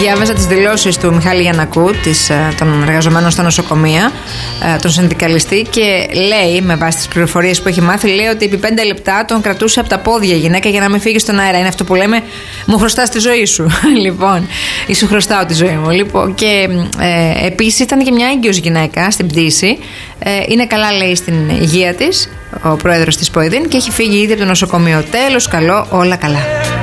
Διάβαζα τις δηλώσεις του Μιχάλη Γιαννακού, των εργαζομένων στα νοσοκομεία, τον συνδικαλιστή, και λέει, με βάση τις πληροφορίες που έχει μάθει, λέει ότι επί 5 λεπτά τον κρατούσε από τα πόδια η γυναίκα για να μην φύγει στον αέρα. Είναι αυτό που λέμε, μου χρωστάς τη ζωή σου. Λοιπόν, ή σου χρωστάω τη ζωή μου. Λοιπόν, και επίσης ήταν και μια έγκυος γυναίκα στην πτήση. Είναι καλά, λέει, στην υγεία της ο πρόεδρος της ΠΟΕΔΗΝ και έχει φύγει ήδη από το νοσοκομείο. Τέλος, καλό, όλα καλά.